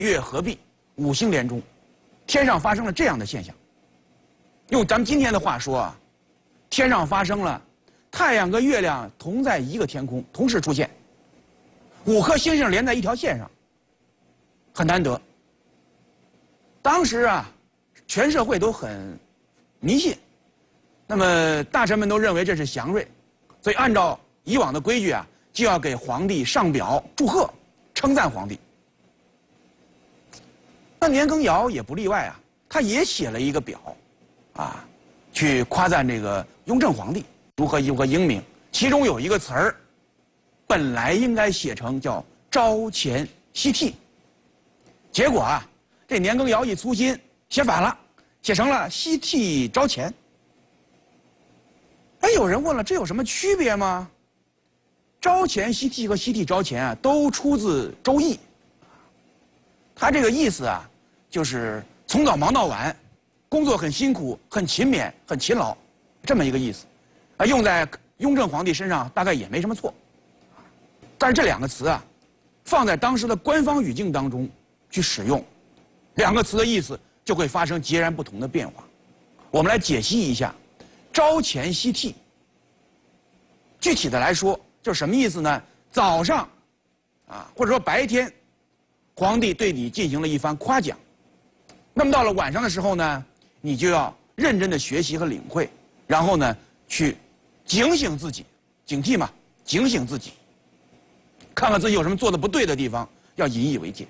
月合璧，五星连中，天上发生了这样的现象。用咱们今天的话说啊，天上发生了太阳跟月亮同在一个天空，同时出现，5颗星星连在一条线上，很难得。当时啊，全社会都很迷信，那么大臣们都认为这是祥瑞，所以按照以往的规矩啊，就要给皇帝上表祝贺，称赞皇帝。那年羹尧也不例外啊，他也写了一个表，啊，去夸赞这个雍正皇帝如何英明。其中有一个词儿，本来应该写成叫朝前夕替，结果啊，这年羹尧一粗心写反了，写成了夕替朝前。哎，有人问了，这有什么区别吗？朝前夕替和夕替朝前啊，都出自《周易》。他这个意思啊，就是从早忙到晚，工作很辛苦、很勤勉、很勤劳，这么一个意思。啊，用在雍正皇帝身上大概也没什么错。但是这两个词啊，放在当时的官方语境当中去使用，两个词的意思就会发生截然不同的变化。我们来解析一下朝前夕替。具体的来说，就是什么意思呢？早上，啊，或者说白天，皇帝对你进行了一番夸奖，那么到了晚上的时候呢，你就要认真的学习和领会，然后呢，去警醒自己，警惕嘛，警醒自己，看看自己有什么做的不对的地方，要引以为戒。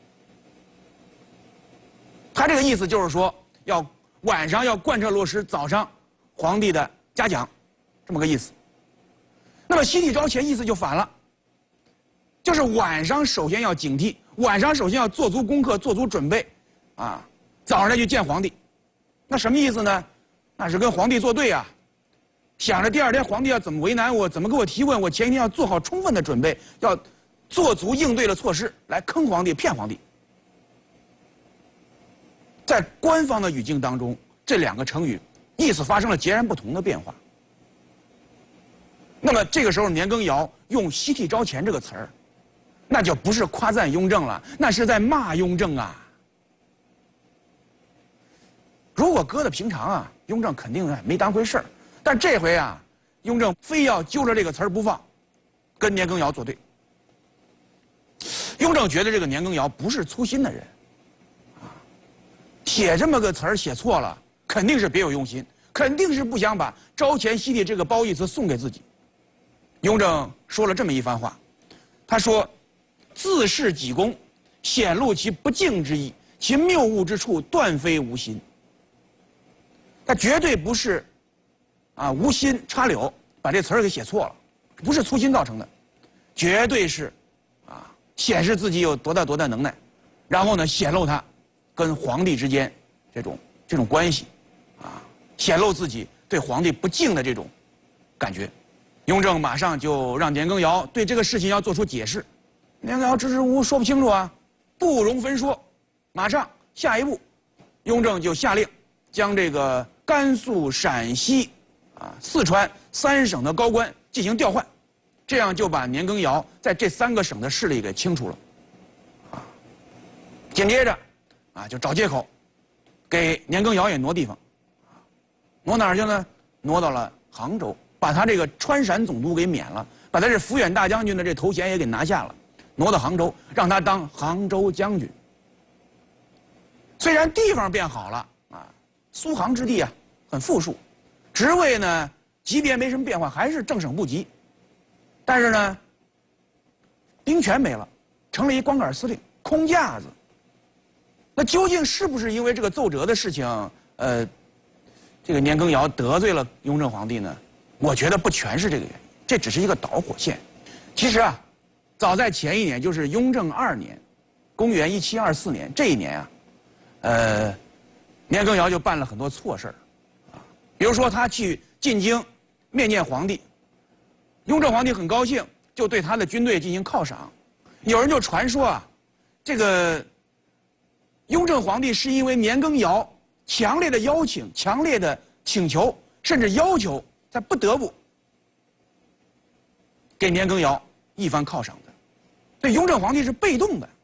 他这个意思就是说，晚上要贯彻落实早上皇帝的嘉奖，这么个意思。那么夕替朝前意思就反了，就是晚上首先要警惕，晚上首先要做足功课、做足准备，啊，早上再去见皇帝。那什么意思呢？那是跟皇帝作对啊，想着第二天皇帝要怎么为难我，怎么给我提问，我前一天要做好充分的准备，要做足应对的措施来坑皇帝、骗皇帝。在官方的语境当中，这两个成语意思发生了截然不同的变化。那么这个时候，年羹尧用夕替朝前这个词儿，那就不是夸赞雍正了，那是在骂雍正啊。如果搁在平常啊，雍正肯定没当回事儿，但这回啊，雍正非要揪着这个词儿不放，跟年羹尧作对。雍正觉得这个年羹尧不是粗心的人，啊，写这么个词儿写错了，肯定是别有用心，肯定是不想把朝前夕替这个褒义词送给自己。雍正说了这么一番话，他说：“自恃己功，显露其不敬之意，其谬误之处，断非无心。”他绝对不是啊无心插柳把这词儿给写错了，不是粗心造成的，绝对是啊显示自己有多大能耐，然后呢显露他跟皇帝之间这种关系，啊显露自己对皇帝不敬的这种感觉。雍正马上就让年羹尧对这个事情要做出解释，年羹尧支支吾吾说不清楚啊，不容分说。马上下一步，雍正就下令将这个甘肃、陕西、四川3省的高官进行调换，这样就把年羹尧在这3个省的势力给清除了。紧接着就找借口，给年羹尧也挪地方，挪哪儿去呢？挪到了杭州。把他这个川陕总督给免了，把他这抚远大将军的这头衔也给拿下了，挪到杭州，让他当杭州将军。虽然地方变好了啊，苏杭之地啊很富庶，职位呢级别没什么变化，还是正省部级，但是呢，兵权没了，成了一光杆司令，空架子。那究竟是不是因为这个奏折的事情，这个年羹尧得罪了雍正皇帝呢？我觉得不全是这个原因，这只是一个导火线。其实啊，早在前一年，就是雍正2年，公元1724年这一年啊，年羹尧就办了很多错事儿，比如说他去进京面见皇帝，雍正皇帝很高兴，就对他的军队进行犒赏。有人就传说啊，这个雍正皇帝是因为年羹尧强烈的邀请、强烈的请求，甚至要求，才不得不给年羹尧一番犒赏的。对，雍正皇帝是被动的。